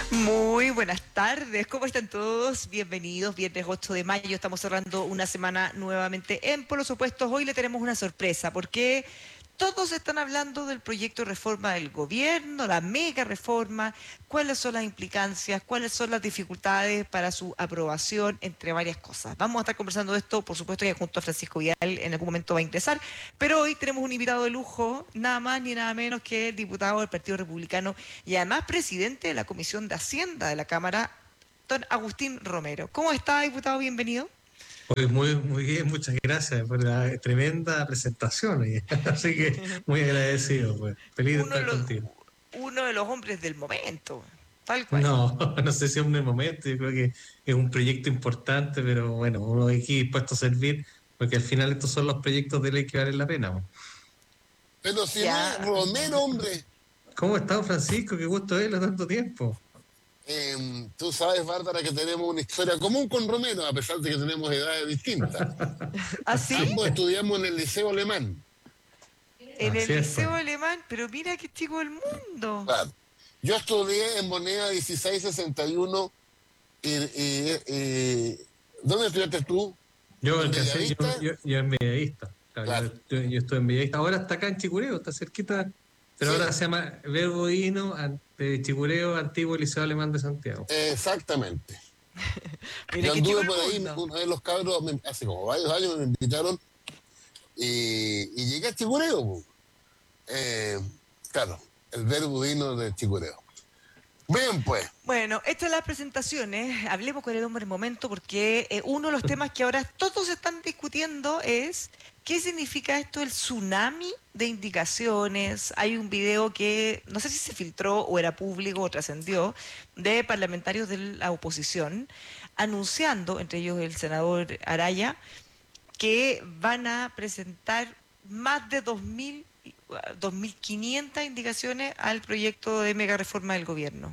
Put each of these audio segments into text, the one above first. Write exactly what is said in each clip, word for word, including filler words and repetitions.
Muy buenas tardes, ¿cómo están todos? Bienvenidos, viernes ocho de mayo, estamos cerrando una semana nuevamente en Polos Opuestos. Hoy le tenemos una sorpresa, porque todos están hablando del proyecto de reforma del gobierno, la mega reforma, cuáles son las implicancias, cuáles son las dificultades para su aprobación, entre varias cosas. Vamos a estar conversando de esto, por supuesto, ya junto a Francisco Vidal en algún momento va a ingresar, pero hoy tenemos un invitado de lujo, nada más ni nada menos que el diputado del Partido Republicano y además presidente de la Comisión de Hacienda de la Cámara, don Agustín Romero. ¿Cómo está, diputado? Bienvenido. Pues muy, muy bien, muchas gracias por la tremenda presentación. oye. Así que muy agradecido, pues. Feliz de Uno de estar los, contigo. uno de los hombres del momento, tal cual. No, no sé si es un buen momento, yo creo que es un proyecto importante, pero bueno, uno aquí dispuesto a servir, porque al final estos son los proyectos de ley que valen la pena. pues. Pero si no es Ya. Romero, hombre. ¿Cómo está, Francisco? Qué gusto verlo tanto tiempo. Eh, tú sabes, Bárbara, que tenemos una historia común con Romero, a pesar de que tenemos edades distintas. ¿Así? Ambos estudiamos en el Liceo Alemán. En el Así es, pues. Liceo Alemán, pero mira qué chico el mundo. Claro. Yo estudié en moneda dieciséis sesenta y uno. Y, y, y- ¿Dónde estudiaste tú? Yo ¿En alcancé, yo, Bellavista? yo, yo en Bellavista. Claro, Claro. yo, yo, yo estoy en Bellavista. Ahora está acá en Chicureo, está cerquita, pero ahora Sí, se llama Verbo Divino de Chicureo, antiguo Liceo Alemán de Santiago. exactamente. Mira Yo qué chico anduve el por ahí, mundo. una vez los cabros, me- hace como varios años me invitaron y, y llegué a Chicureo. po. Eh, claro, el verbo vino de Chicureo. Bien, pues. Bueno, estas son las presentaciones. Hablemos con el hombre en momento porque eh, uno de los temas que ahora todos están discutiendo es qué significa esto del tsunami de indicaciones. Hay un video que no sé si se filtró o era público o trascendió de parlamentarios de la oposición anunciando, entre ellos el senador Araya, que van a presentar más de dos mil, dos mil quinientas indicaciones al proyecto de mega reforma del gobierno,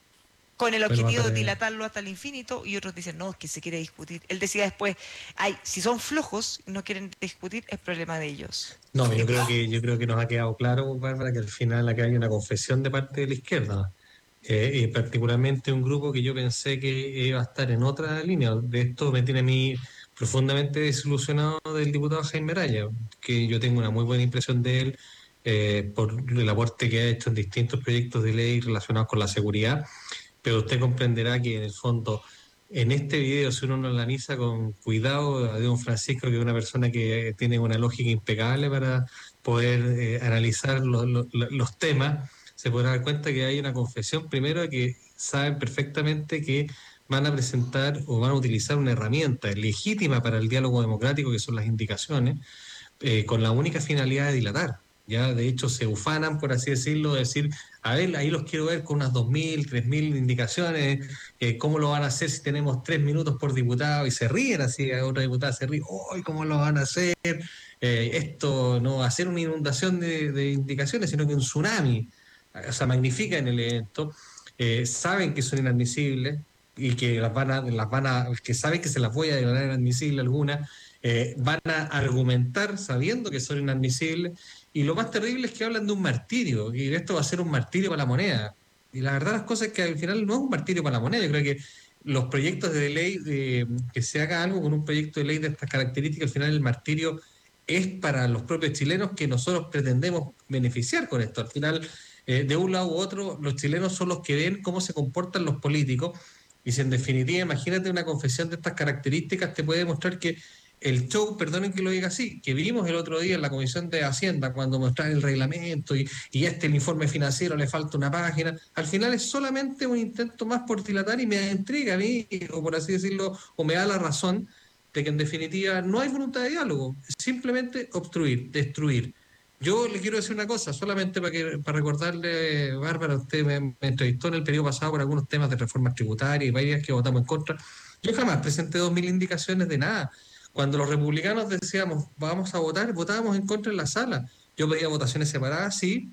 con el Bueno, objetivo de Bárbara, dilatarlo hasta el infinito, y otros dicen, no, es que se quiere discutir. Él decía después, ay, si son flojos y no quieren discutir, es problema de ellos. no, yo creo que yo creo que nos ha quedado claro, Bárbara, que al final acá hay una confesión de parte de la izquierda, eh, y particularmente un grupo que yo pensé que iba a estar en otra línea. De esto me tiene a mí profundamente desilusionado del diputado Jaime Araya, que yo tengo una muy buena impresión de él, eh, por el aporte que ha hecho en distintos proyectos de ley relacionados con la seguridad, pero usted comprenderá que en el fondo, en este video, si uno lo analiza con cuidado, de don Francisco, que es una persona que tiene una lógica impecable para poder eh, analizar lo- lo- lo- los temas, se podrá dar cuenta que hay una confesión, primero, de que saben perfectamente que van a presentar o van a utilizar una herramienta legítima para el diálogo democrático, que son las indicaciones, eh, con la única finalidad de dilatar. Ya, de hecho, se ufanan, por así decirlo, de decir, a ver, ahí los quiero ver con unas dos mil, tres mil indicaciones, eh, ¿cómo lo van a hacer si tenemos tres minutos por diputado? Y se ríen así, a otra diputada se ríe, ¡ay, cómo lo van a hacer! Eh, esto no va a ser una inundación de, de indicaciones, sino que un tsunami. O sea, magnifican el evento, eh, saben que son inadmisibles y que las van a, las van a, que saben que se las voy a declarar inadmisibles algunas, eh, van a argumentar sabiendo que son inadmisibles, y lo más terrible es que hablan de un martirio, y esto va a ser un martirio para la moneda. Y la verdad las cosas es que al final no es un martirio para la moneda. Yo creo que los proyectos de ley, eh, que se haga algo con un proyecto de ley de estas características, al final el martirio es para los propios chilenos que nosotros pretendemos beneficiar con esto. Al final, eh, de un lado u otro, los chilenos son los que ven cómo se comportan los políticos, y si en definitiva, imagínate una confesión de estas características, te puede demostrar que el show, perdonen que lo diga así, que vimos el otro día en la Comisión de Hacienda cuando mostraron el reglamento y, y este el informe financiero le falta una página, al final es solamente un intento más por dilatar, y me da intriga a mí, o por así decirlo, o me da la razón de que en definitiva no hay voluntad de diálogo, es simplemente obstruir, destruir. Yo le quiero decir una cosa, solamente para que para recordarle, Bárbara, usted me, me entrevistó en el periodo pasado por algunos temas de reformas tributarias y varias que votamos en contra. Yo jamás presenté dos mil indicaciones de nada. Cuando los republicanos decíamos, vamos a votar, votábamos en contra en la sala. Yo pedía votaciones separadas, sí,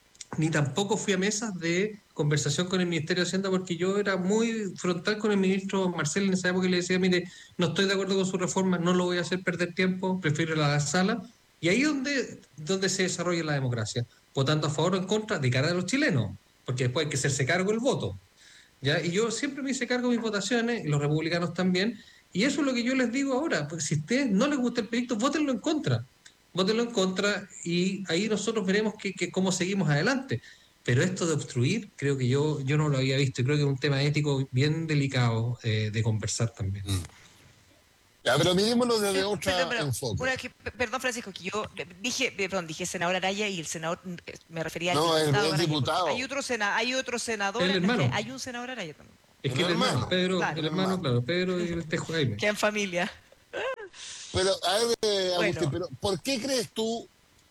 ni tampoco fui a mesas de conversación con el Ministerio de Hacienda, porque yo era muy frontal con el ministro Marcel en esa época, y le decía, mire, no estoy de acuerdo con su reforma, no lo voy a hacer perder tiempo, prefiero ir a la sala. Y ahí es donde, donde se desarrolla la democracia, votando a favor o en contra de cara a los chilenos, porque después hay que hacerse cargo el voto. ¿ya? Y yo siempre me hice cargo de mis votaciones, y los republicanos también, y eso es lo que yo les digo ahora, porque si a ustedes no les gusta el proyecto, votenlo en contra, votenlo en contra, y ahí nosotros veremos que, que cómo seguimos adelante. Pero esto de obstruir, creo que yo, yo no lo había visto, y creo que es un tema ético bien delicado eh, de conversar también. Mm. Ya, pero mirémoslo desde Pero, otro pero, pero, enfoque. una que- p- perdón, Francisco, que yo dije, perdón, dije senador Araya y el senador, mm, eh, me refería al No, es, diputado es Araya, porque diputado, hay otro, sena, hay otro senador, El en la- hermano, hay un senador Araya también. es el que el hermano, hermano, Pedro, Claro. el el hermano, hermano. claro, Pedro y el Tejo Jaime. Que en familia. Pero, a ver, eh, Agustín, Bueno, pero ¿por qué crees tú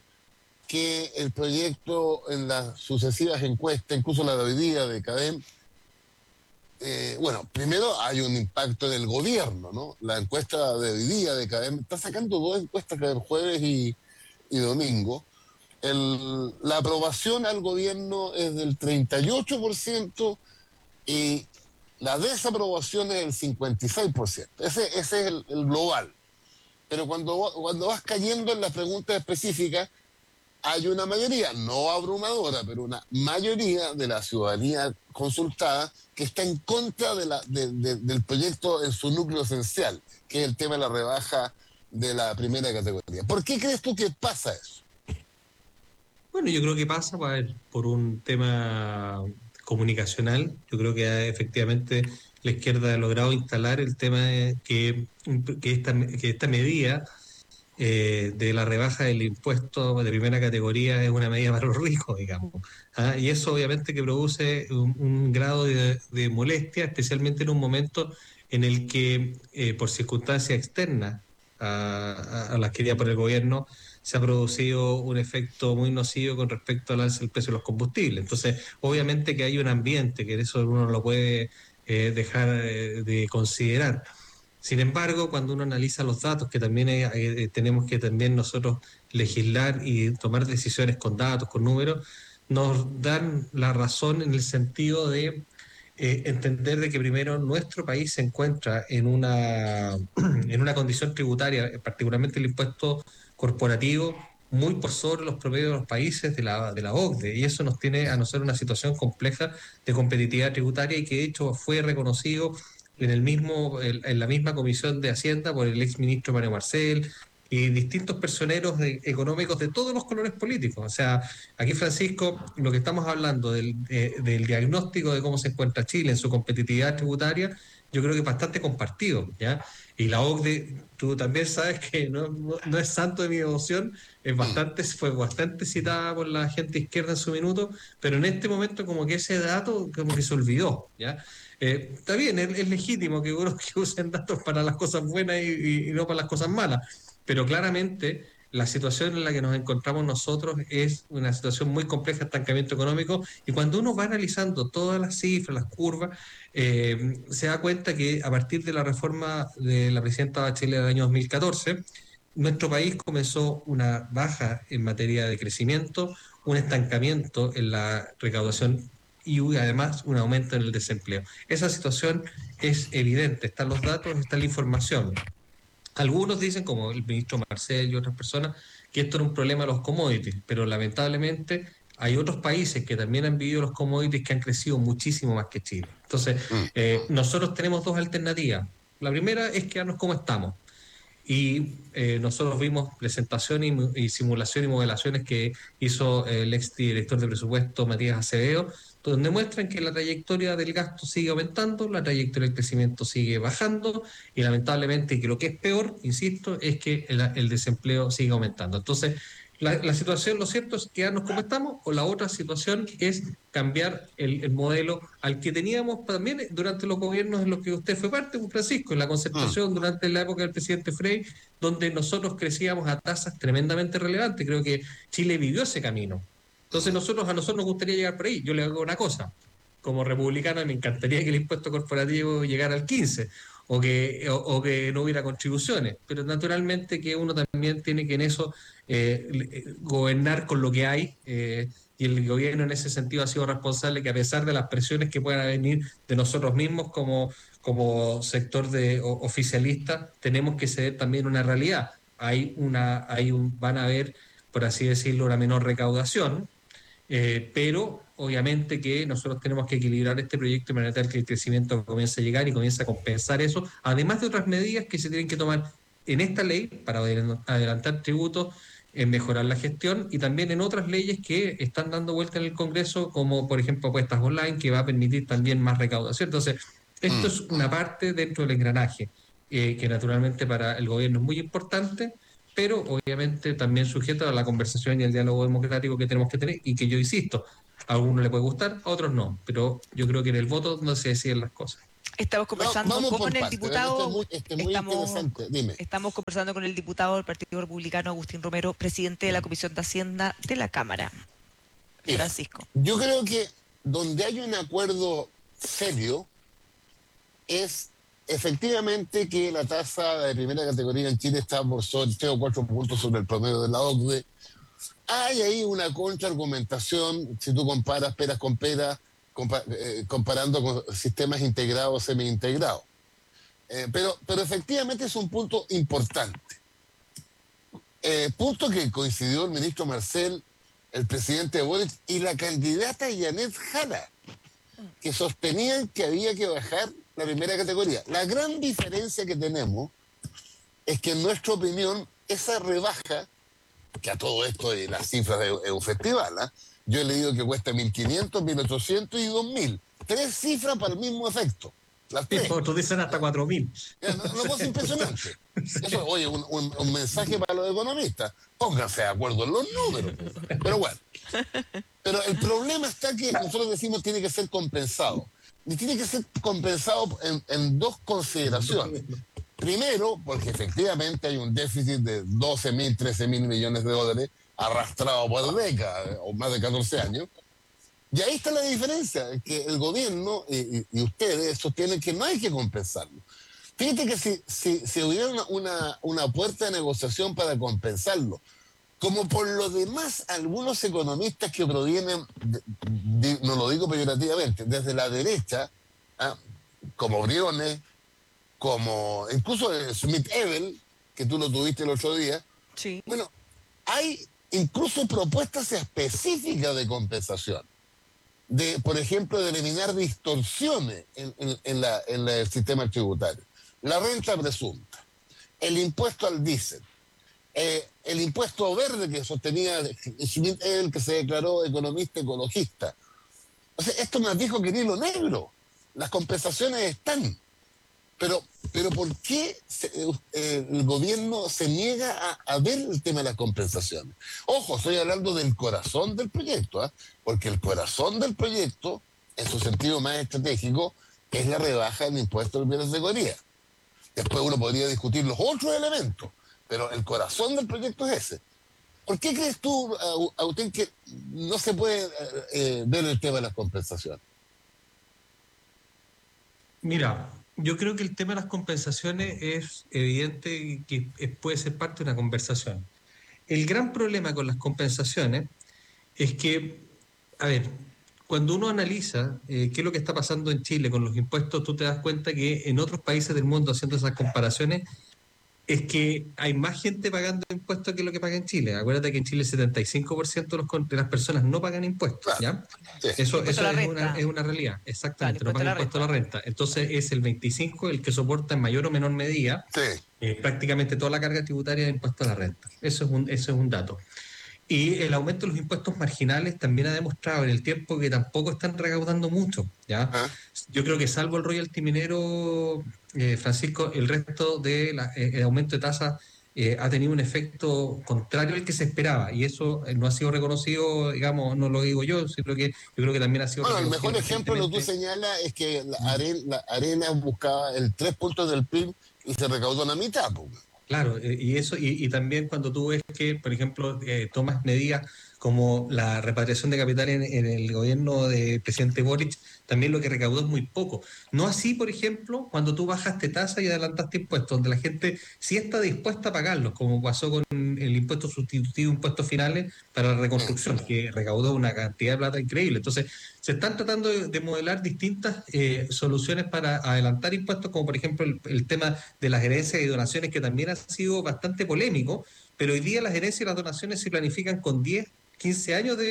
que el proyecto en las sucesivas encuestas, incluso la de hoy día de CADEM, eh, bueno, primero hay un impacto en el gobierno, ¿no? La encuesta de hoy día de CADEM está sacando dos encuestas, que el jueves y, y domingo. El- la aprobación al gobierno es del treinta y ocho por ciento y la desaprobación es del cincuenta y seis por ciento. Ese, ese es el, el global. Pero cuando, va- cuando vas cayendo en las preguntas específicas, hay una mayoría, no abrumadora, pero una mayoría de la ciudadanía consultada que está en contra de la, de- de- del proyecto en su núcleo esencial, que es el tema de la rebaja de la primera categoría. ¿Por qué crees tú que pasa eso? Bueno, yo creo que pasa por, por un tema comunicacional. Yo creo que eh, efectivamente la izquierda ha logrado instalar el tema de que, que, esta, que esta medida eh, de la rebaja del impuesto de primera categoría es una medida para los ricos, digamos. ¿Ah? Y eso obviamente que produce un, un grado de, de molestia, especialmente en un momento en el que eh, por circunstancias externas a, a, a las queridas por el gobierno se ha producido un efecto muy nocivo con respecto al alza del precio de los combustibles. Entonces, obviamente que hay un ambiente que eso uno no lo puede eh, dejar eh, de considerar. Sin embargo, cuando uno analiza los datos, que también hay- hay- tenemos que también nosotros legislar y tomar decisiones con datos, con números, nos dan la razón en el sentido de eh, entender de que primero nuestro país se encuentra en una, en una condición tributaria, particularmente el impuesto corporativo, muy por sobre los promedios de los países de la, de la O C D E, y eso nos tiene a nosotros una situación compleja de competitividad tributaria y que de hecho fue reconocido en el mismo, en, en la misma comisión de Hacienda por el ex ministro Mario Marcel y distintos personeros de- económicos de todos los colores políticos. O sea, aquí, Francisco, lo que estamos hablando del, eh, del diagnóstico de cómo se encuentra Chile en su competitividad tributaria, yo creo que es bastante compartido, ¿ya? Y la O C D E, tú también sabes que no, no, no es santo de mi devoción, es bastante, fue bastante citada por la gente izquierda en su minuto, pero en este momento como que ese dato como que se olvidó, ¿ya? Eh, está bien, es, es legítimo que, uno, que usen datos para las cosas buenas y, y- y no para las cosas malas, pero claramente la situación en la que nos encontramos nosotros es una situación muy compleja de estancamiento económico y cuando uno va analizando todas las cifras, las curvas, eh, se da cuenta que a partir de la reforma de la presidenta Bachelet del año dos mil catorce, nuestro país comenzó una baja en materia de crecimiento, un estancamiento en la recaudación y además un aumento en el desempleo. Esa situación es evidente, están los datos, está la información. Algunos dicen, como el ministro Marcel y otras personas, que esto era un problema de los commodities, pero lamentablemente hay otros países que también han vivido los commodities que han crecido muchísimo más que Chile. Entonces, Mm. eh, nosotros tenemos dos alternativas. La primera es quedarnos como estamos. Y eh, nosotros vimos presentaciones y, y simulación y modelaciones que hizo el ex director de presupuesto Matías Acevedo, donde muestran que la trayectoria del gasto sigue aumentando, la trayectoria del crecimiento sigue bajando y lamentablemente, que lo que es peor, insisto, es que el, el desempleo sigue aumentando. Entonces, la, la situación, lo cierto, es quedarnos como estamos, o la otra situación es cambiar el, el modelo al que teníamos también durante los gobiernos en los que usted fue parte, pues, Francisco, en la Mm. concertación durante la época del presidente Frei, donde nosotros crecíamos a tasas tremendamente relevantes. Creo que Chile vivió ese camino. Entonces nosotros a nosotros nos gustaría llegar por ahí. Yo le hago una cosa, como republicano me encantaría que el impuesto corporativo llegara al quince o que, o, o que no hubiera contribuciones, pero naturalmente que uno también tiene que en eso eh, le- gobernar con lo que hay, eh, y el gobierno en ese sentido ha sido responsable que a pesar de las presiones que puedan venir de nosotros mismos como, como sector de o- oficialista, tenemos que ceder también una realidad. Hay una, hay un, van a haber, por así decirlo, una menor recaudación, Eh, pero obviamente que nosotros tenemos que equilibrar este proyecto de manera tal que el crecimiento comience a llegar y comience a compensar eso, además de otras medidas que se tienen que tomar en esta ley para adelantar tributos, en mejorar la gestión y también en otras leyes que están dando vuelta en el Congreso, como por ejemplo apuestas online, que va a permitir también más recaudación. Entonces, esto Mm. es una parte dentro del engranaje, eh, que naturalmente para el gobierno es muy importante, pero obviamente también sujeto a la conversación y el diálogo democrático que tenemos que tener y que yo insisto, a algunos le puede gustar, a otros no, pero yo creo que en el voto no se deciden las cosas. Estamos Va- conversando vamos por con el partes. Esto es diputado, muy, esto es muy estamos, interesante. Dime. estamos conversando con el diputado del Partido Republicano, Agustín Romero, presidente de la Comisión de Hacienda de la Cámara. Mira, Francisco. yo creo que donde hay un acuerdo serio es efectivamente que la tasa de primera categoría en Chile está por sobre tres o cuatro puntos sobre el promedio de la O C D E. Hay ahí una contraargumentación, si tú comparas peras con peras, compa- eh, comparando con sistemas integrados, semi-integrados. Eh, pero, pero efectivamente es un punto importante. Eh, punto que coincidió el ministro Marcel, el presidente Boric y la candidata Janet Jara, que sostenían que había que bajar la primera categoría. La gran diferencia que tenemos es que en nuestra opinión esa rebaja, que a todo esto de las cifras de es un festival, ¿ah? Yo he leído que cuesta mil quinientos, mil ochocientos y dos mil. Tres cifras para el mismo efecto. Las tres. Otros dicen hasta cuatro mil. Es una cosa impresionante. Eso, oye, un, un, un mensaje para los economistas. Pónganse de acuerdo en los números. Pero bueno. Pero el problema está que nosotros decimos tiene que ser compensado. Y tiene que ser compensado en, en dos consideraciones. Primero, porque efectivamente hay un déficit de doce mil, trece mil millones de dólares arrastrado por décadas, o más de catorce años. Y ahí está la diferencia, que el gobierno y, y, y ustedes sostienen que no hay que compensarlo. Fíjate que si, si, si hubiera una, una, una puerta de negociación para compensarlo, como por lo demás algunos economistas que provienen, de, de, no lo digo peyorativamente, desde la derecha, ¿ah? Como Briones, como incluso Smith-Ebel, que tú lo tuviste el otro día, Sí. bueno, hay incluso propuestas específicas de compensación. De, por ejemplo, de eliminar distorsiones en, en, en, la, en la, el sistema tributario. La renta presunta, el impuesto al diésel, eh, el impuesto verde que sostenía Schmidt, el que se declaró economista ecologista. O sea, esto más dijo que ni lo negro. Las compensaciones están. Pero, pero ¿por qué se, eh, el gobierno se niega a, a ver el tema de las compensaciones? Ojo, estoy hablando del corazón del proyecto, ¿eh? Porque el corazón del proyecto, en su sentido más estratégico, es la rebaja del impuesto de bienes de categoría. Después uno podría discutir los otros elementos, pero el corazón del proyecto es ese. ¿Por qué crees tú, Agustín, que no se puede eh, ver el tema de las compensaciones? Mira, yo creo que el tema de las compensaciones es evidente que puede ser parte de una conversación. El gran problema con las compensaciones es que, a ver, cuando uno analiza eh, qué es lo que está pasando en Chile con los impuestos, tú te das cuenta que en otros países del mundo, haciendo esas comparaciones, es que hay más gente pagando impuestos que lo que paga en Chile. Acuérdate que en Chile el setenta y cinco por ciento de, los, de las personas no pagan impuestos, ¿ya? Sí. Eso, eso la es, renta. una, es una realidad, exactamente, Claro, no pagan impuesto impuesto a la renta. Entonces es el veinticinco el que soporta en mayor o menor medida Sí. eh, prácticamente toda la carga tributaria de impuesto a la renta. Eso es un, eso es un dato. Y el aumento de los impuestos marginales también ha demostrado en el tiempo que tampoco están recaudando mucho, ¿ya? ¿Ah? Yo creo que salvo el royalty minero, eh, Francisco, el resto del de aumento de tasas eh, ha tenido un efecto contrario al que se esperaba, y eso eh, no ha sido reconocido, digamos, no lo digo yo, sino que yo creo que también ha sido Bueno, el reconocido mejor ejemplo lo que tú señalas es que la, Are- la Arena buscaba el tres puntos del P I B y se recaudó la mitad. Pues. Claro, eh, y eso, y, y también cuando tú ves que, por ejemplo, eh, tomas medidas como la repatriación de capital en, en el gobierno del presidente Boric, también lo que recaudó es muy poco. No así, por ejemplo, cuando tú bajaste tasas y adelantaste impuestos, donde la gente sí está dispuesta a pagarlos, como pasó con el impuesto sustitutivo, impuestos finales para la reconstrucción, que recaudó una cantidad de plata increíble. Entonces, se están tratando de, de modelar distintas eh, soluciones para adelantar impuestos, como por ejemplo el, el tema de las herencias y donaciones, que también ha sido bastante polémico, pero hoy día las herencias y las donaciones se planifican con diez, quince años de,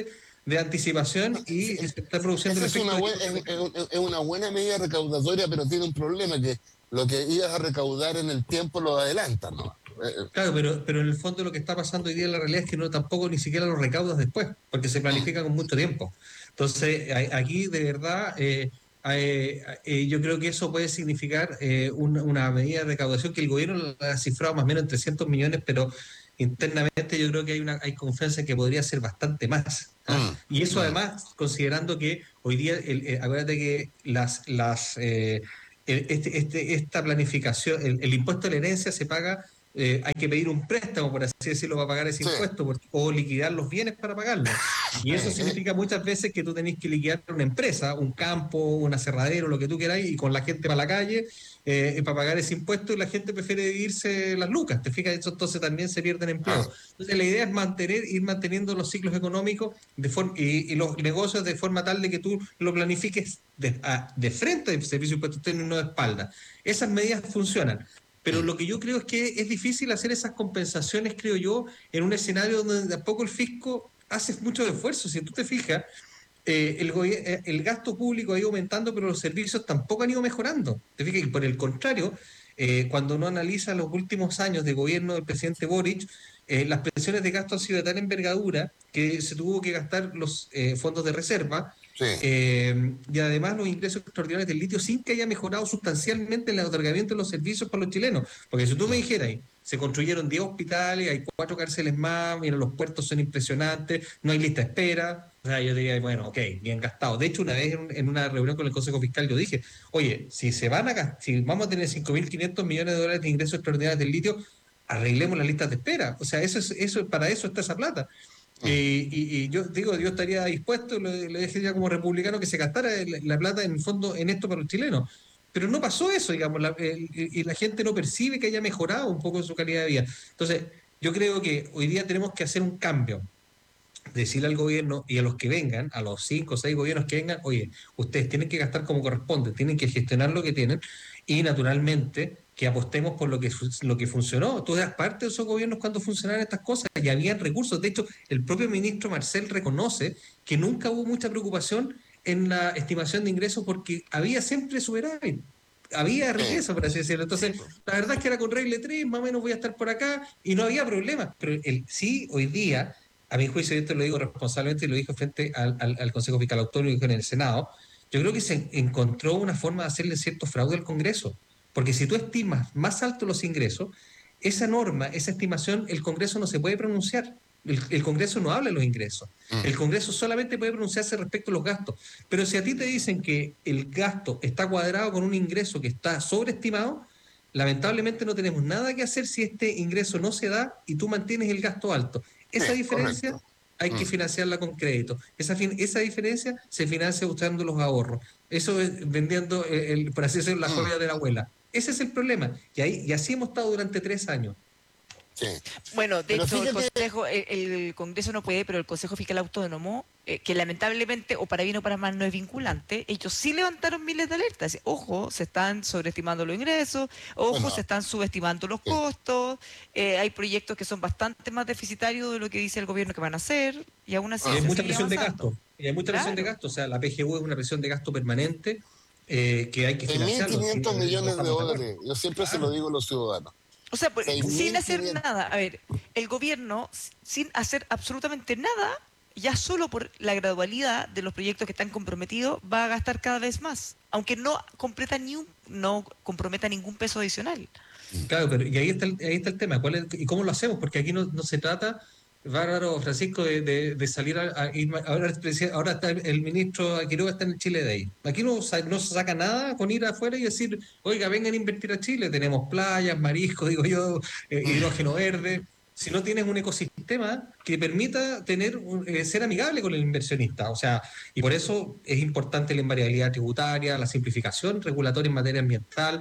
de anticipación y se está produciendo Esa el es una, efecto. buen- es, es- es una buena medida recaudatoria, pero tiene un problema, que lo que ibas a recaudar en el tiempo lo adelantas, ¿no? Eh, eh, Claro, pero, pero en el fondo lo que está pasando hoy día en la realidad es que no tampoco ni siquiera lo recaudas después, porque se planifica con mucho tiempo. Entonces, a- aquí de verdad, eh, eh, eh, yo creo que eso puede significar eh, una, una medida de recaudación que el gobierno la ha cifrado más o menos en trescientos millones, pero internamente yo creo que hay una hay confianza en que podría ser bastante más. ¿Ah? mm, Y eso mm. además, considerando que hoy día, el, eh, acuérdate que las, las eh, el- este, este, esta planificación, el, el impuesto a la herencia se paga, eh, hay que pedir un préstamo, por así decirlo, para pagar ese Sí. impuesto por- o liquidar los bienes para pagarlo. Y eso significa muchas veces que tú tenés que liquidar una empresa, un campo, un aserradero, lo que tú queráis, y con la gente para la calle eh, para pagar ese impuesto, y la gente prefiere irse las lucas. ¿Te fijas? Eso entonces también se pierden Ah, empleo. Entonces la idea es mantener, ir manteniendo los ciclos económicos de forma, y, y los negocios de forma tal de que tú lo planifiques de, a- de frente al servicio de impuestos internos y no de espalda. Esas medidas funcionan. Pero mm, lo que yo creo es que es difícil hacer esas compensaciones, creo yo, en un escenario donde tampoco el fisco hace mucho esfuerzo. Si tú te fijas, eh, el, gobier- eh, el gasto público ha ido aumentando, pero los servicios tampoco han ido mejorando. Te fijas que por el contrario, eh, cuando uno analiza los últimos años de gobierno del presidente Boric, eh, las presiones de gasto han sido de tal envergadura que se tuvo que gastar los eh, fondos de reserva, sí. eh, y además los ingresos extraordinarios del litio sin que haya mejorado sustancialmente el otorgamiento de los servicios para los chilenos. Porque si tú me Mm, dijeras, se construyeron diez hospitales, hay cuatro cárceles más, mira, los puertos son impresionantes, no hay lista de espera. O sea, yo diría, bueno, ok, bien gastado. De hecho, una vez en, en una reunión con el Consejo Fiscal yo dije, oye, si se van a gas- si vamos a tener cinco mil quinientos millones de dólares de ingresos extraordinarios del litio, arreglemos las listas de espera. O sea, eso es, eso, para eso está esa plata. mm. Y, y- y yo digo, yo estaría dispuesto, le, le dije ya como republicano, que se gastara la, la plata en el fondo en esto para los chilenos. Pero no pasó eso, digamos, la- el- y la gente no percibe que haya mejorado un poco su calidad de vida. Entonces, yo creo que hoy día tenemos que hacer un cambio, decirle al gobierno y a los que vengan, a los cinco o seis gobiernos que vengan, oye, ustedes tienen que gastar como corresponde, tienen que gestionar lo que tienen y naturalmente que apostemos por lo que, fu- lo que funcionó. Tú eras parte de esos gobiernos cuando funcionaban estas cosas y habían recursos. De hecho, el propio ministro Marcel reconoce que nunca hubo mucha preocupación en la estimación de ingresos porque había siempre superávit. Había Sí, riqueza, por así decirlo. Sí, Entonces, po. la verdad es que era con regla tres, más o menos voy a estar por acá y no había problema. Pero el, sí, hoy día, a mi juicio, y esto lo digo responsablemente y lo dijo frente al, al, al Consejo Fiscal Autónomo y en el Senado, yo creo que se encontró una forma de hacerle cierto fraude al Congreso. Porque si tú estimas más altos los ingresos, esa norma, esa estimación, el Congreso no se puede pronunciar. El, el Congreso no habla de los ingresos. mm, El Congreso solamente puede pronunciarse respecto a los gastos. Pero si a ti te dicen que el gasto está cuadrado con un ingreso que está sobreestimado, lamentablemente no tenemos nada que hacer si este ingreso no se da y tú mantienes el gasto alto. sí, Esa diferencia correcto. hay que Mm. financiarla con crédito. Esa, fin- esa diferencia se financia usando los ahorros. Eso es vendiendo, eh, el, por así decirlo, la Mm, joya de la abuela. Ese es el problema. Y, ahí, y así hemos estado durante tres años. sí. Bueno, de Pero hecho, el fíjate, Consejo, el, el Congreso no puede, pero el Consejo Fiscal Autónomo, eh, que lamentablemente, o para bien o para mal, no es vinculante, ellos sí levantaron miles de alertas. Dice, ojo, se están sobreestimando los ingresos, ojo, se bueno, están subestimando los sí. costos, eh, hay proyectos que son bastante más deficitarios de lo que dice el gobierno que van a hacer, y aún así Y hay Ah, se mucha sigue presión de avanzando. gasto. Y hay mucha presión de Claro. gasto. O sea, la P G U es una presión de gasto permanente eh, que hay que seis mil financiarlo. Sí, quinientos no millones de estamos de acuerdo. dólares. Yo siempre se lo Claro. digo a los ciudadanos. O sea, por- sin hacer seis mil quinientos. nada. A ver, el gobierno, s- sin hacer absolutamente nada, ya solo por la gradualidad de los proyectos que están comprometidos, va a gastar cada vez más, aunque no completa ni un, no comprometa ningún peso adicional. Claro, pero y ahí está el, ahí está el tema. ¿Cuál es- ¿Y cómo lo hacemos? Porque aquí no, no se trata, Bárbaro Francisco, de, de- de salir a, a ir. Ahora, el presi- ahora está el, el ministro Quiroga está en el Chile Day. Aquí no, sa- no se saca nada con ir afuera y decir, oiga, vengan a invertir a Chile. Tenemos playas, mariscos, digo yo, eh, hidrógeno verde. Si no tienes un ecosistema que permita tener un- eh, ser amigable con el inversionista. O sea, y por eso es importante la invariabilidad tributaria, la simplificación regulatoria en materia ambiental.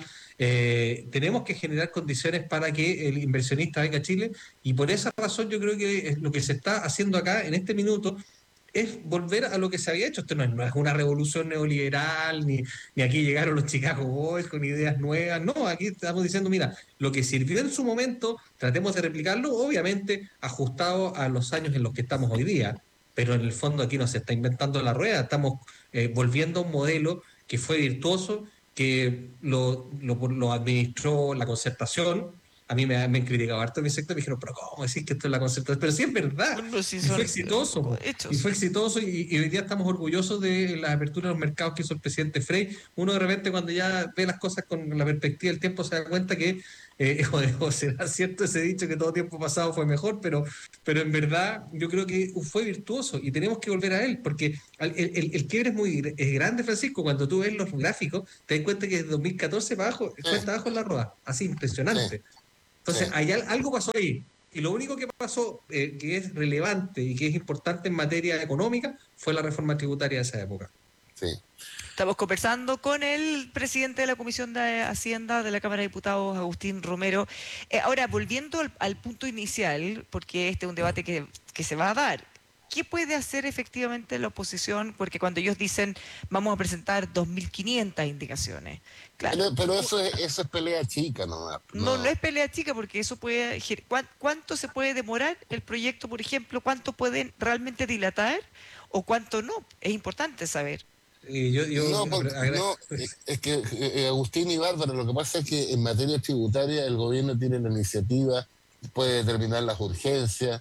Eh, tenemos que generar condiciones para que el inversionista venga a Chile y por esa razón yo creo que es lo que se está haciendo acá en este minuto es volver a lo que se había hecho. Esto no es, no es una revolución neoliberal, ni, ni aquí llegaron los Chicago Boys con ideas nuevas. No, aquí estamos diciendo, mira, lo que sirvió en su momento, tratemos de replicarlo, obviamente ajustado a los años en los que estamos hoy día. pero en el fondo aquí no se está inventando la rueda, estamos eh, volviendo a un modelo que fue virtuoso, que lo, lo, lo administró la concertación. A mí me, me han criticado harto en mi sector, me dijeron, pero ¿cómo decís que esto es la concertación? Pero sí es verdad, Bueno, sí y fue son exitoso, po, y hechos. fue exitoso, y, y hoy día estamos orgullosos de la apertura de los mercados que hizo el presidente Frey. Uno de repente cuando ya ve las cosas con la perspectiva del tiempo se da cuenta que, eh, o, o será cierto ese dicho que todo tiempo pasado fue mejor, pero, pero en verdad yo creo que fue virtuoso y tenemos que volver a él, porque el, el, el quiebre es muy es grande, Francisco. Cuando tú ves los gráficos, te das cuenta que desde dos mil catorce para abajo, Sí, cuenta abajo en la rueda, así sí, impresionante. sí, Entonces, hay, algo pasó ahí. Y lo único que pasó, eh, que es relevante y que es importante en materia económica, fue la reforma tributaria de esa época. sí. Estamos conversando con el presidente de la Comisión de Hacienda de la Cámara de Diputados, Agustín Romero. Eh, ahora, volviendo al, al punto inicial, porque este es un debate que, que se va a dar. ¿Qué puede hacer efectivamente la oposición? Porque cuando ellos dicen vamos a presentar dos mil quinientas indicaciones, claro, Pero, pero eso, es, eso es pelea chica, ¿no? no, no No. es pelea chica porque eso puede... ger- ¿cuán- ¿Cuánto se puede demorar el proyecto, por ejemplo? ¿Cuánto pueden realmente dilatar o cuánto no? Es importante saber. Y yo, yo No, porque, agra- no, eh, es que eh, eh, Agustín y Bárbara, lo que pasa es que en materia tributaria el gobierno tiene la iniciativa, puede determinar las urgencias,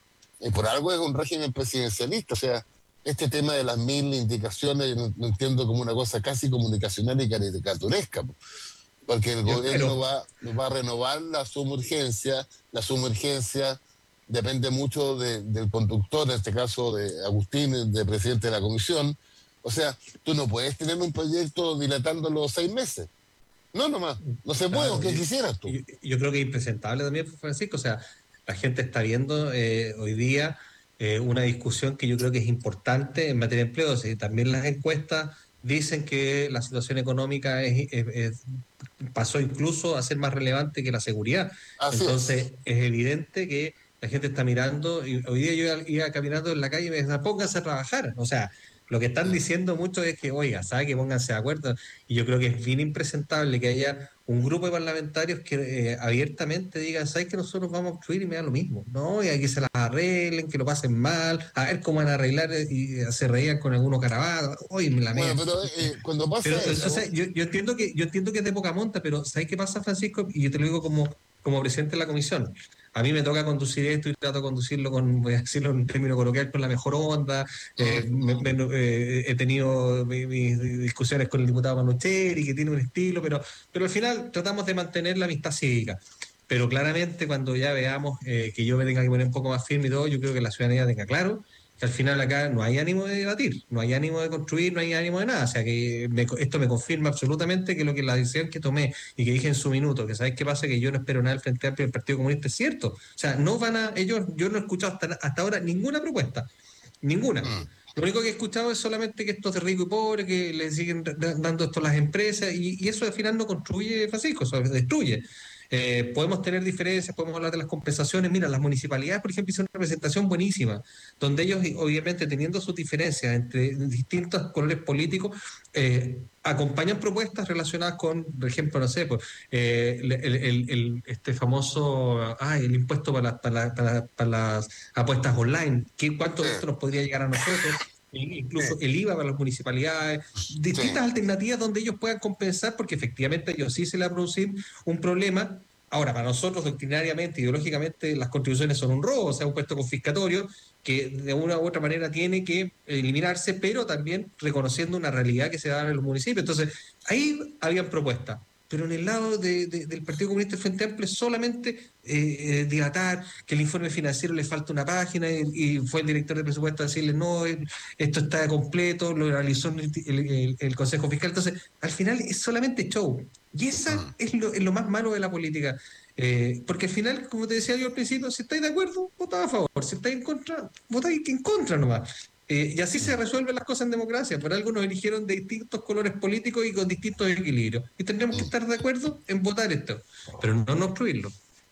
y por algo es un régimen presidencialista, o sea, este tema de las mil indicaciones yo no, no entiendo como una cosa casi comunicacional y caricaturesca, po, porque el yo gobierno espero. va, va a renovar la suma urgencia, la suma urgencia depende mucho de- del conductor, en este caso de Agustín, de presidente de la comisión. O sea, tú no puedes tener un proyecto dilatándolo seis meses. No, nomás. No se puede, Claro, aunque y- quisieras tú. y- yo creo que es impresentable también, Francisco. O sea, la gente está viendo eh, hoy día eh, una discusión que yo creo que es importante en materia de empleo. O sea, también las encuestas dicen que la situación económica es, es- es- pasó incluso a ser más relevante que la seguridad. Así es. Entonces, es evidente que la gente está mirando, y hoy día yo iba, iba caminando en la calle y me decía, pónganse a trabajar. O sea, lo que están diciendo muchos es que, oiga, ¿sabe? Que pónganse de acuerdo. Y yo creo que es bien impresentable que haya un grupo de parlamentarios que eh, abiertamente digan, ¿sabes que nosotros vamos a obstruir y me da lo mismo? No, y hay que se las arreglen, que lo pasen mal, a ver cómo van a arreglar eh, y eh, se reían con algunos carabados, oye, me la Bueno, mea. pero eh, cuando Pero, pasa eh, o sea, eso, yo, yo entiendo que, yo entiendo que es de poca monta, pero ¿sabes qué pasa, Francisco? Y yo te lo digo como, como presidente de la comisión. A mí me toca conducir esto y trato de conducirlo con, voy a decirlo en términos coloquial, con la mejor onda. Eh, mm, me- me- eh, he tenido mi- mis discusiones con el diputado Manucheri, que tiene un estilo, pero, pero al final tratamos de mantener la amistad cívica. Pero claramente cuando ya veamos eh, que yo me tenga que poner un poco más firme y todo, yo creo que la ciudadanía tenga claro que al final acá no hay ánimo de debatir, no hay ánimo de construir, no hay ánimo de nada. O sea que me- esto me confirma absolutamente que lo que la decisión que tomé y que dije en su minuto, que sabes qué pasa, que yo no espero nada del Frente Amplio y del Partido Comunista, es cierto. O sea, no van a, ellos, yo no he escuchado hasta, hasta ahora ninguna propuesta, ninguna. mm, Lo único que he escuchado es solamente que esto es de rico y pobre, que le siguen da- dando esto a las empresas, y, y eso al final no construye, Francisco, eso destruye. Eh, podemos tener diferencias, podemos hablar de las compensaciones. Mira, las municipalidades, por ejemplo, hicieron una presentación buenísima, donde ellos, y obviamente, teniendo sus diferencias entre distintos colores políticos, eh, acompañan propuestas relacionadas con, por ejemplo, no sé, pues, eh, el, el- el- el- este famoso, ah, el impuesto para, las- para, la- para- para las apuestas online. ¿Qué, cuánto sí, de esto nos podría llegar a nosotros? E incluso sí, el IVA para las municipalidades, sí. distintas alternativas donde ellos puedan compensar, porque efectivamente a ellos sí se le va a producir un problema. Ahora, para nosotros, doctrinariamente, ideológicamente, las contribuciones son un robo, o sea, un puesto confiscatorio que de una u otra manera tiene que eliminarse, pero también reconociendo una realidad que se da en los municipios. Entonces, ahí habían propuestas. Pero en el lado de, de, del Partido Comunista y Frente Amplio solamente eh, eh, dilatar que el informe financiero le falta una página, y, y fue el director de presupuesto a decirle no, esto está completo, lo realizó el, el, el Consejo Fiscal. Entonces, al final es solamente show. Y esa Mm. es lo, es lo más malo de la política. Eh, porque al final, como te decía yo al principio, si estáis de acuerdo, votad a favor. Si estáis en contra, votáis en contra nomás. Eh, y así se resuelven las cosas en democracia. Por algo nos eligieron de distintos colores políticos y con distintos equilibrios. Y tendremos que Mm. estar de acuerdo en votar esto, pero no no obstruirlo.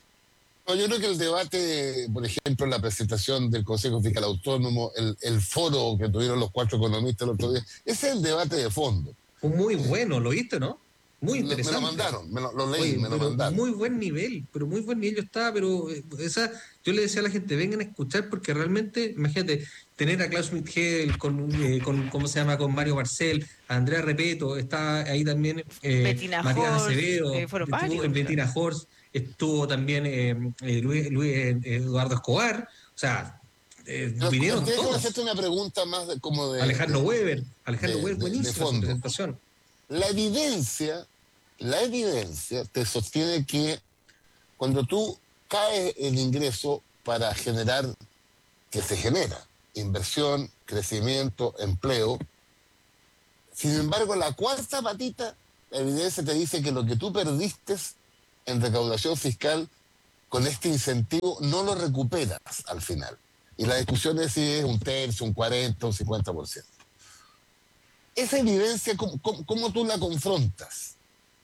No, yo creo que el debate, por ejemplo, la presentación del Consejo Fiscal Autónomo, el, el foro que tuvieron los cuatro economistas el otro día, ese es el debate de fondo. Fue muy bueno, ¿lo viste, no? muy Me, me interesante. lo mandaron, me lo, lo leí, Oye, me lo pero mandaron. muy buen nivel, pero muy buen nivel yo estaba, pero eh, esa, yo le decía a la gente, vengan a escuchar porque realmente, imagínate, tener a Klaus Mitchell con, eh, con, ¿cómo se llama? Con Mario Barcel, a Andrea Repeto, está ahí también eh, Bettina Matías Horst, eh, Acevedo, fueron estuvo en varios, claro. Bettina Horst, estuvo también eh, eh, Luis, Luis eh, Eduardo Escobar, o sea, eh, Pero vinieron déjame todos. hacerte una pregunta más de, como de, Alejandro de, Weber, Alejandro de, Weber, de, de buenísima su fondo. presentación. La evidencia, la evidencia te sostiene que cuando tú caes el ingreso para generar, que se genera, inversión, crecimiento, empleo, sin embargo, la cuarta patita, la evidencia te dice que lo que tú perdiste en recaudación fiscal con este incentivo no lo recuperas al final. Y la discusión es si es un tercio, un cuarenta, un cincuenta por ciento. Esa evidencia, ¿cómo, cómo, cómo tú la confrontas?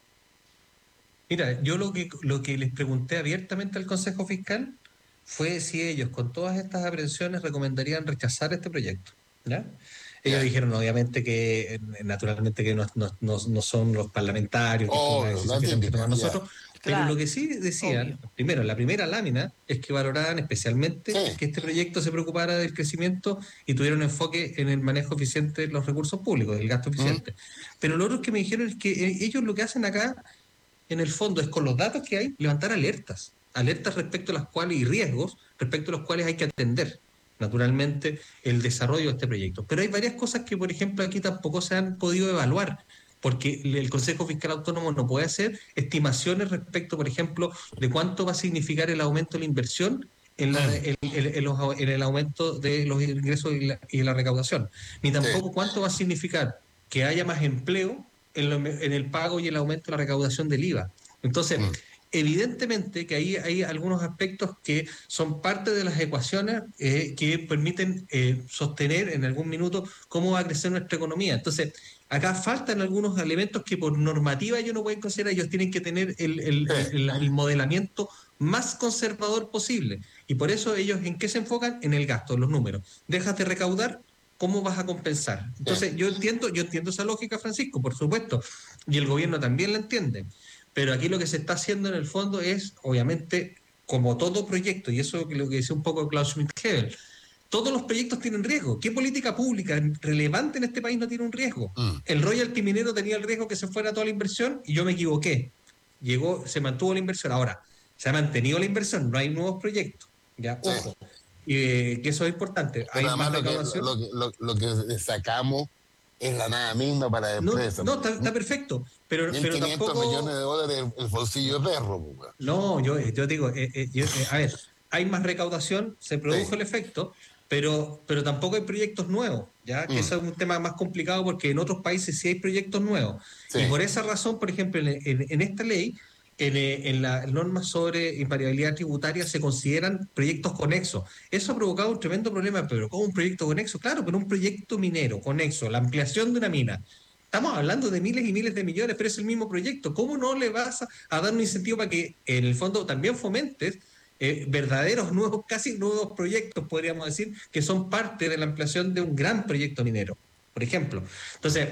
Mira, yo lo que, lo que les pregunté abiertamente al Consejo Fiscal fue si ellos, con todas estas aprehensiones, recomendarían rechazar este proyecto. ¿Ya? Ellos Ya. dijeron, obviamente, que eh, naturalmente que no, no- no- no son los parlamentarios, que esto es una Oh, decisión la que tenemos que típica, tomar ya. nosotros, pero lo Claro, que sí decían, obvio. primero, en la primera lámina, es que valoraban especialmente Sí. que este proyecto se preocupara del crecimiento y tuviera un enfoque en el manejo eficiente de los recursos públicos, del gasto ¿Mm? eficiente. Pero lo otro que me dijeron es que eh, ellos lo que hacen acá en el fondo es con los datos que hay, levantar alertas, alertas respecto a las cuales y riesgos respecto a los cuales hay que atender, naturalmente, el desarrollo de este proyecto. Pero hay varias cosas que, por ejemplo, aquí tampoco se han podido evaluar, porque el Consejo Fiscal Autónomo no puede hacer estimaciones respecto, por ejemplo, de cuánto va a significar el aumento de la inversión en, la, Mm. en, en, en, los, en el aumento de los ingresos y la, y la recaudación, ni Sí. tampoco cuánto va a significar que haya más empleo en, lo, en, el pago y el aumento de la recaudación del I V A. Entonces, Mm. evidentemente que ahí hay algunos aspectos que son parte de las ecuaciones eh, que permiten eh, sostener en algún minuto cómo va a crecer nuestra economía. Entonces, acá faltan algunos elementos que por normativa ellos no pueden considerar, ellos tienen que tener el, el, Sí. el, el modelamiento más conservador posible. Y por eso ellos, ¿en qué se enfocan? En el gasto, en los números. Dejas de recaudar, ¿cómo vas a compensar? Entonces, Sí. yo entiendo, yo entiendo esa lógica, Francisco, por supuesto, y el gobierno también la entiende. Pero aquí lo que se está haciendo en el fondo es, obviamente, como todo proyecto, y eso es lo que decía un poco Klaus Schmidt-Hebel, todos los proyectos tienen riesgo. ¿Qué política pública relevante en este país no tiene un riesgo? Mm. El royalty minero tenía el riesgo que se fuera toda la inversión y yo me equivoqué. Llegó, se mantuvo la inversión. Ahora, se ha mantenido la inversión, no hay nuevos proyectos. Ya, Sí. ojo, eh, que eso es importante. Pero Hay más además lo que, recaudación. lo, que- lo, lo que sacamos es la nada misma para la No, empresa. no, está, está perfecto, pero, Mil pero quinientos millones tampoco. de dólares el bolsillo de perro, pues, weón. No, yo, yo digo, eh, eh, yo, eh, a ver, hay más recaudación, se produjo Sí. el efecto, pero, pero tampoco hay proyectos nuevos, ¿ya? Que Mm. eso es un tema más complicado porque en otros países sí hay proyectos nuevos. Sí. Y por esa razón, por ejemplo, en, en- en esta ley, en, eh, en la norma sobre invariabilidad tributaria se consideran proyectos conexos. Eso ha provocado un tremendo problema, pero ¿cómo un proyecto conexo? Claro, pero un proyecto minero conexo, la ampliación de una mina. Estamos hablando de miles y miles de millones, pero es el mismo proyecto. ¿Cómo no le vas a, a dar un incentivo para que en el fondo también fomentes eh, verdaderos nuevos, casi nuevos proyectos, podríamos decir, que son parte de la ampliación de un gran proyecto minero, por ejemplo? Entonces,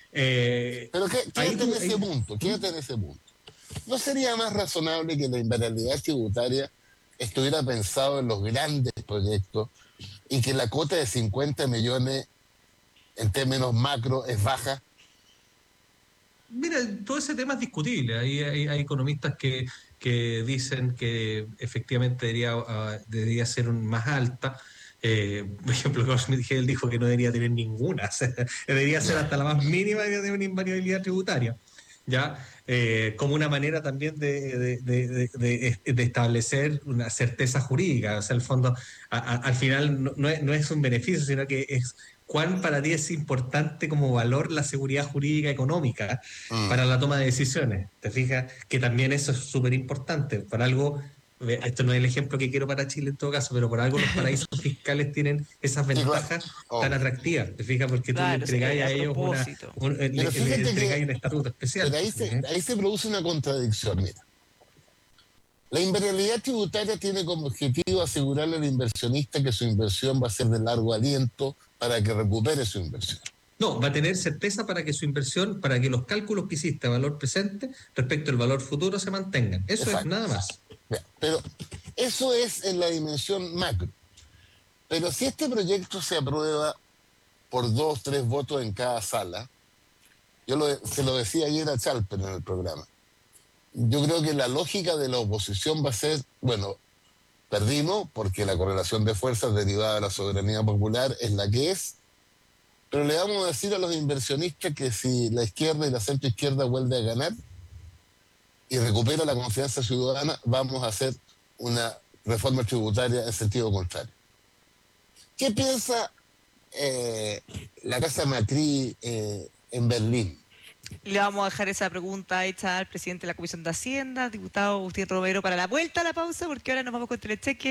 eh, Pero qué, ahí quédate en tú... ese ahí- punto, quédate en ese punto. ¿No sería más razonable que la invariabilidad tributaria estuviera pensado en los grandes proyectos y que la cuota de cincuenta millones en términos macro es baja? Mira, todo ese tema es discutible. Hay, hay, hay economistas que, que dicen que efectivamente debería, uh, debería ser un, más alta. Eh, por ejemplo, Carlos Miguel dijo que no debería tener ninguna. O sea, debería ser hasta la más mínima de una invariabilidad tributaria. ¿Ya? Eh, como una manera también de, de, de, de, de establecer una certeza jurídica. O sea, el fondo, a, a, al final no, no, es, no es un beneficio, sino que es cuán para ti es importante como valor la seguridad jurídica económica Mm. para la toma de decisiones. ¿Te fijas? Que también eso es súper importante. Por algo, esto no es el ejemplo que quiero para Chile en todo caso, pero por algo los paraísos fiscales tienen esas Sí, claro, ventajas tan obvio. atractivas. ¿Te fijas? Porque tú le Claro, sí, entregáis a a ellos una, propósito. un, le, Pero le fíjate entregáis un que estatuto especial. pero ahí, se, ahí se produce una contradicción. Mira, la invariabilidad tributaria tiene como objetivo asegurarle al inversionista que su inversión va a ser de largo aliento para que recupere su inversión. No, va a tener certeza para que su inversión, para que los cálculos que hiciste a valor presente respecto al valor futuro se mantengan. Eso es Exacto. nada más. Ya, pero eso es en la dimensión macro. Pero si este proyecto se aprueba por dos, tres votos en cada sala, yo lo, se lo decía ayer a Chalper en el programa, yo creo que la lógica de la oposición va a ser, bueno, perdimos porque la correlación de fuerzas derivada de la soberanía popular es la que es, pero le vamos a decir a los inversionistas que si la izquierda y la centroizquierda vuelve a ganar y recupera la confianza ciudadana, vamos a hacer una reforma tributaria en sentido contrario. ¿Qué piensa eh, la Casa Matriz eh, en Berlín? Le vamos a dejar esa pregunta hecha al presidente de la Comisión de Hacienda, diputado Agustín Romero, para la vuelta a la pausa, porque ahora nos vamos con Telecheque.